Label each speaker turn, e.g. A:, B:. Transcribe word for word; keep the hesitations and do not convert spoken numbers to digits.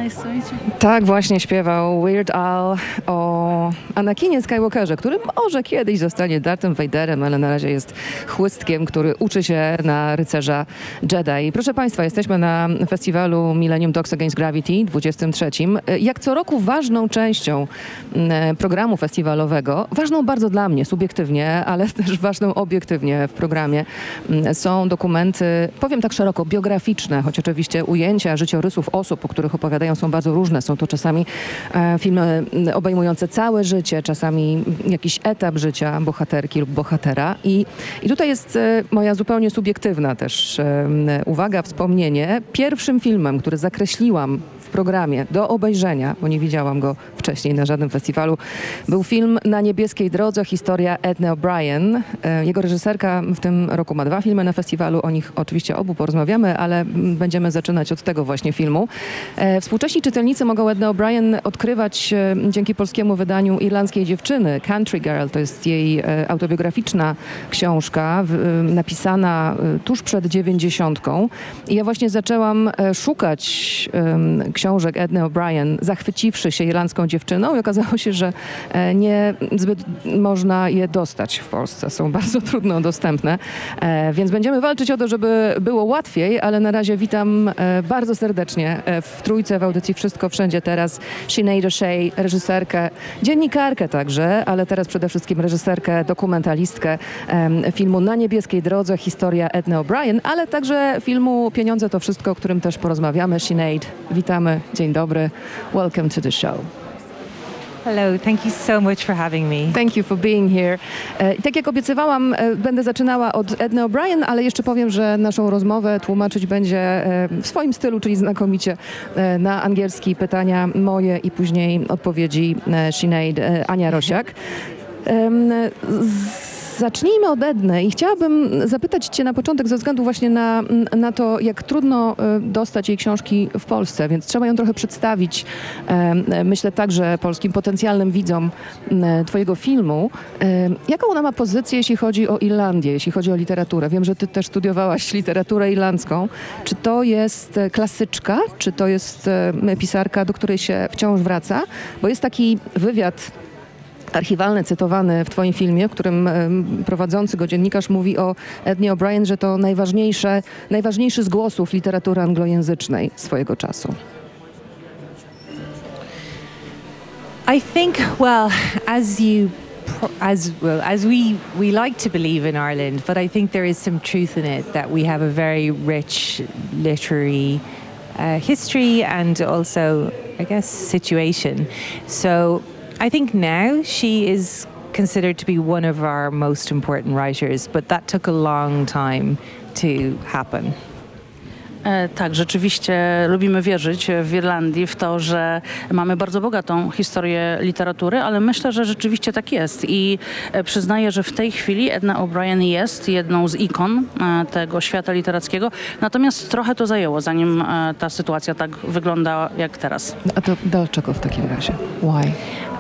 A: Nice to meet you.
B: Tak właśnie śpiewał Weird Al o Anakinie Skywalkerze, który może kiedyś zostanie Darthem Vaderem, ale na razie jest chłystkiem, który uczy się na rycerza Jedi. Proszę Państwa, jesteśmy na festiwalu Millennium Dogs Against Gravity dwudziestym trzecim. Jak co roku ważną częścią mm, programu festiwalowego, ważną bardzo dla mnie subiektywnie, ale też ważną obiektywnie w programie mm, są dokumenty, powiem tak szeroko, biograficzne, choć oczywiście ujęcia życiorysów osób, o których opowiadają, są bardzo różne. Są to czasami e, filmy obejmujące całe życie, czasami jakiś etap życia bohaterki lub bohatera. I, i tutaj jest e, moja zupełnie subiektywna też e, uwaga, wspomnienie. Pierwszym filmem, który zakreśliłam w programie do obejrzenia, bo nie widziałam go wcześniej na żadnym festiwalu, był film Na niebieskiej drodze, historia Edny O'Brien. E, jego reżyserka w tym roku ma dwa filmy na festiwalu, o nich oczywiście obu porozmawiamy, ale mm, będziemy zaczynać od tego właśnie filmu. E, współcześni czytelnicy mogą Ednę O'Brien odkrywać e, dzięki polskiemu wydaniu Irlandzkiej dziewczyny. Country Girl to jest jej e, autobiograficzna książka w, e, napisana e, tuż przed dziewięćdziesiątką. I ja właśnie zaczęłam e, szukać e, książek Edny O'Brien, zachwyciwszy się irlandzką dziewczyną, i okazało się, że e, nie zbyt można je dostać w Polsce. Są bardzo trudno dostępne, e, więc będziemy walczyć o to, żeby było łatwiej, ale na razie witam e, bardzo serdecznie e, w trójce w audycji Wszystko Wszędzie Teraz Sinead O'Shea, reżyserkę, dziennikarkę także, ale teraz przede wszystkim reżyserkę, dokumentalistkę em, filmu Na niebieskiej drodze, historia Edny O'Brien, ale także filmu Pieniądze to wszystko, o którym też porozmawiamy. Sinead, witamy, dzień dobry, welcome to the show.
C: Hello, thank you so much for having me.
B: Thank you for being here. E, tak jak obiecywałam, e, będę zaczynała od Edny O'Brien, ale jeszcze powiem, że naszą rozmowę tłumaczyć będzie e, w swoim stylu, czyli znakomicie e, na angielski pytania moje i później odpowiedzi e, Sinead, e, Ania Rosiak. Em, z- Zacznijmy od Edny i chciałabym zapytać Cię na początek ze względu właśnie na, na to, jak trudno e, dostać jej książki w Polsce, więc trzeba ją trochę przedstawić, e, myślę także polskim potencjalnym widzom e, Twojego filmu. E, Jaką ona ma pozycję, jeśli chodzi o Irlandię, jeśli chodzi o literaturę? Wiem, że Ty też studiowałaś literaturę irlandzką. Czy to jest e, klasyczka, czy to jest e, pisarka, do której się wciąż wraca? Bo jest taki wywiad archiwalny cytowany w Twoim filmie, w którym em, prowadzący go dziennikarz mówi o Ednie O'Brien, że to najważniejsze, najważniejszy z głosów literatury anglojęzycznej swojego czasu.
C: I think, well, as you, pro- as well as we we like to believe in Ireland, but I think there is some truth in it that we have a very rich literary uh, history and also, I guess, situation. So I think now she is considered to be one of our most important writers, but that took a long time to happen.
A: E, tak, rzeczywiście lubimy wierzyć w Irlandii w to, że mamy bardzo bogatą historię literatury, ale myślę, że rzeczywiście tak jest i e, przyznaję, że w tej chwili Edna O'Brien jest jedną z ikon e, tego świata literackiego, natomiast trochę to zajęło, zanim e, ta sytuacja tak wygląda jak teraz.
B: A to dlaczego w takim razie? Why?